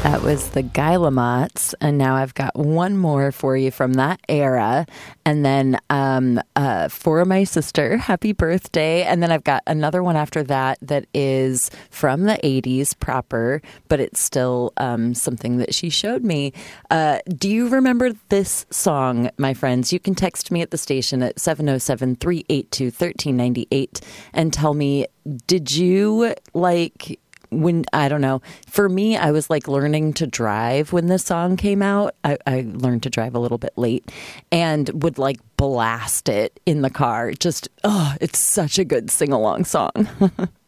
That was the Guy Lamottes, and now I've got one more for you from that era, and then for my sister, happy birthday, and then I've got another one after that that is from the 80s proper, but it's still something that she showed me. Do you remember this song, my friends? You can text me at the station at 707-382-1398 and tell me, did you like... When, I don't know, for me, I was like learning to drive when this song came out. I learned to drive a little bit late and would like blast it in the car. Just, oh, it's such a good sing-along song.